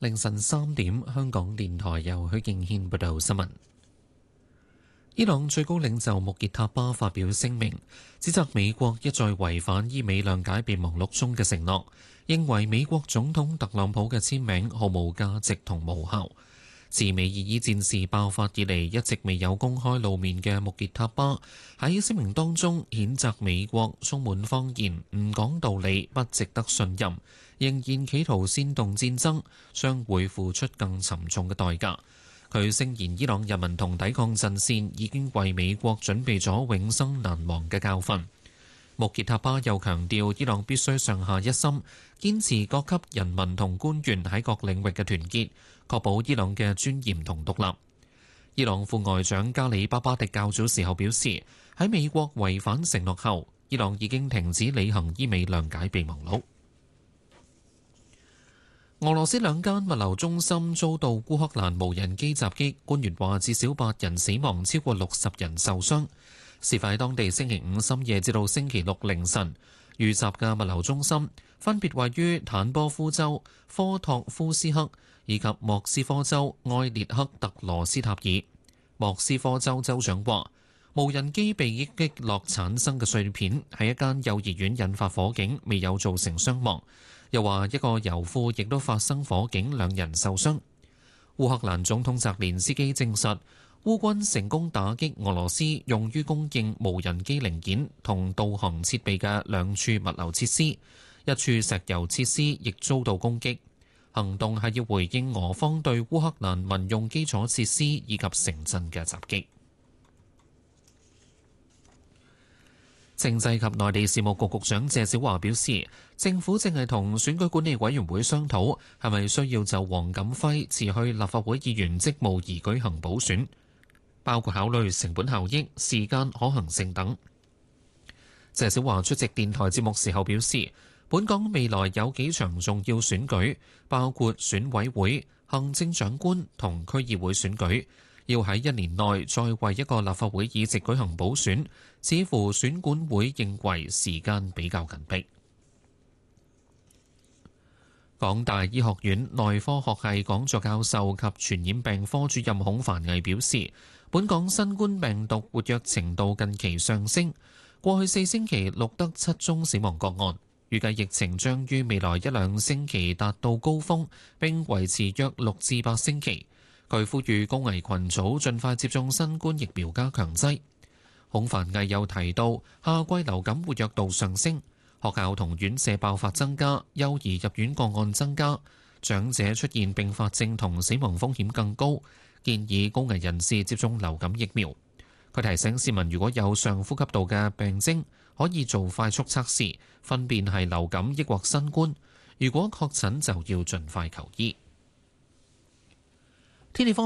凌晨3點，香港電台由許敬軒報道新聞。伊朗最高領袖穆傑塔巴發表聲明，指責美國一再違反伊美諒解備忘錄中嘅承諾，認為美國總統特朗普嘅簽名毫無價值同無效。自美伊伊戰事爆發以嚟一直未有公開露面嘅穆傑塔巴喺聲明當中譴責美國充滿謊言、唔講道理、不值得信任，仍然企圖煽動戰爭，將會付出更沉重嘅代價。佢聲言伊朗人民同抵抗陣線已經為美國準備咗永生難忘嘅教訓。穆傑塔巴又強調，伊朗必須上下一心，堅持各級人民同官員喺各領域嘅團結，確保伊朗嘅尊嚴同獨立。伊朗副外長加里巴巴迪較早時候表示，喺美國違反承諾後，伊朗已經停止履行伊美諒解備忘錄。俄羅斯兩間物流中心遭到烏克蘭無人機襲擊，官員話至少8人死亡，超過60人受傷。事發喺當地星期五深夜至到星期六凌晨，遇襲嘅物流中心分別位於坦波夫州科托夫斯克以及莫斯科州埃列克特羅斯塔爾。莫斯科州州長話，無人機被擊落產生嘅碎片喺一間幼兒園引發火警，未有造成傷亡。又話一個油庫亦都發生火警，2人受傷。烏克蘭總統澤連斯基證實，烏軍成功打擊俄羅斯用於供應無人機零件同導航設備嘅2處物流設施，一處石油設施亦遭到攻擊。行動係要回應俄方對烏克蘭民用基礎設施以及城鎮嘅襲擊。政制及內地事務局局長謝小華表示，政府正係同選舉管理委員會商討，係咪需要就黃錦輝辭去立法會議員職務而舉行補選，包括考慮成本效益、時間可行性等。謝小華出席電台節目時候表示，本港未來有幾場重要選舉，包括選委會、行政長官同區議會選舉，要喺1年內再為一個立法會議席舉行補選，似乎選管會認為時間比較緊迫。港大醫學院內科學系講座教授及傳染病科主任孔繁毅表示，本港新冠病毒活躍程度近期上升，過去4星期錄得7宗死亡個案，預計疫情將於未來1-2星期達到高峰，並維持約6至8星期。佢呼籲高危群組盡快接種新冠疫苗加強劑。孔繁毅又提到，夏季流感活躍度上升，學校同院舍爆發增加，幼兒入院個案增加，長者出現併發症同死亡風險更高，建議高危人士接種流感疫苗。佢提醒市民，如果有上呼吸道嘅病徵，可以做快速測試，分辨係流感抑或新冠。如果確診，就要盡快求醫。天氣方面。